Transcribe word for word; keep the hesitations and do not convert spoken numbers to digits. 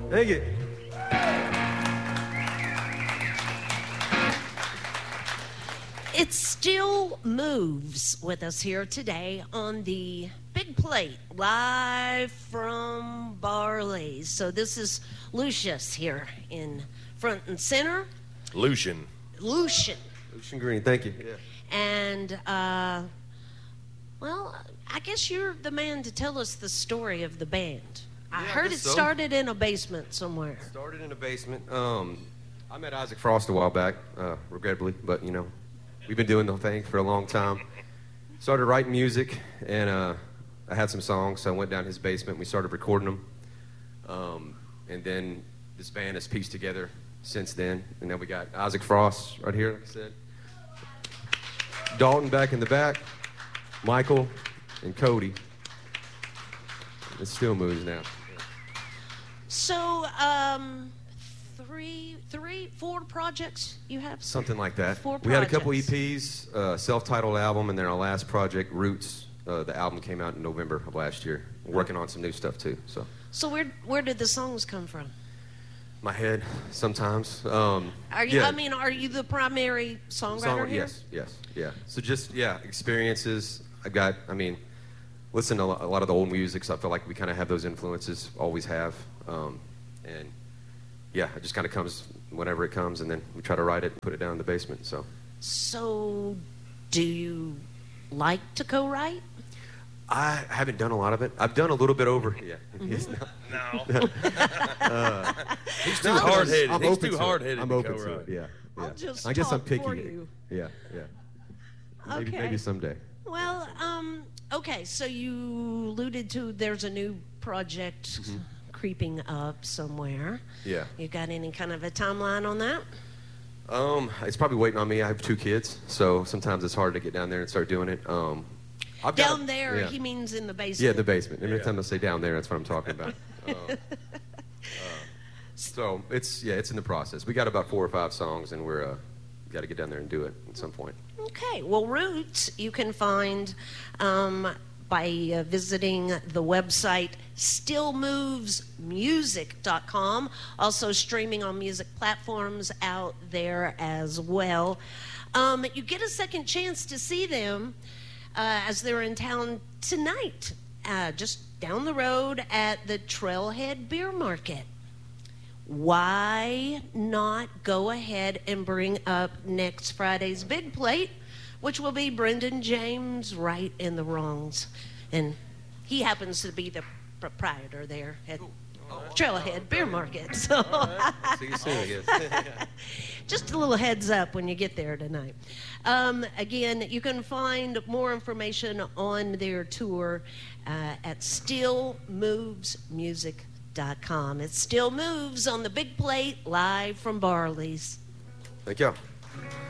Thank you. It Still Moves with us here today on the Big Plate, live from Barley's. So this is Lucius here in front and center. Lucian. Lucian. Lucian Green, thank you. Yeah. And, uh, well, I guess you're the man to tell us the story of the band. I Yeah, I heard it guess so. started in a basement somewhere. Started in a basement. Um, I met Isaac Frost a while back, uh, regrettably, but, you know, we've been doing the thing for a long time. Started writing music, and uh, I had some songs, so I went down his basement. We started recording them. Um, and then this band has pieced together since then. And then we got Isaac Frost right here, like I said. Dalton back in the back. Michael and Cody. It still moves now. So, um, three, three, four projects you have? Something like that. Four we had a couple E projects. Ps, uh, self-titled album, and then our last project, Roots. Uh, the album came out in November of last year. We're working on some new stuff too. So, So where where did the songs come from? my head sometimes. Um, Are you? yeah. I mean, are you the primary songwriter Song- here? Yes, yes, yeah. So just yeah, experiences. I got. I mean, listen to a lo- a lot of the old music, so I feel like we kind of have those influences. Always have. Um, and yeah, it just kind of comes whenever it comes, and then we try to write it and put it down in the basement. So. So, do you like to co-write? I haven't done a lot of it. I've done a little bit over. Yeah. Yes, no. No. uh, He's too hard-headed. I'm He's open too to it. hard-headed I'm to open to co-write. it. Yeah. yeah. I'll just I guess I'm talk picky. for you. Yeah. Yeah. Maybe, Okay. maybe someday. Well, um, okay. So you alluded to there's a new project Mm-hmm. creeping up somewhere. Yeah. You got any kind of a timeline on that? Um, it's probably waiting on me. I have two kids, so sometimes it's hard to get down there and start doing it. Um, I've got Down a- there, yeah. he means in the basement. Yeah, the basement. Every Yeah. time I say down there, that's what I'm talking about. Uh, uh, so it's yeah, it's in the process. We got about four or five songs, and we're uh, got to get down there and do it at some point. Okay. Well, Roots you can find um, by uh, visiting the website still moves music dot com. Also streaming on music platforms out there as well. Um, you get a second chance to see them uh, as they're in town tonight, uh, just down the road at the Trailhead Beer Market. Why not go ahead and bring up next Friday's Big Plate, which will be Brendan James right in the wrongs. And he happens to be the proprietor there at Trailhead Beer Market. So See you soon, I guess. just a little heads up when you get there tonight. Um, again, you can find more information on their tour uh, at still moves music dot com. It Still Moves on the Big Plate, live from Barley's. Thank y'all.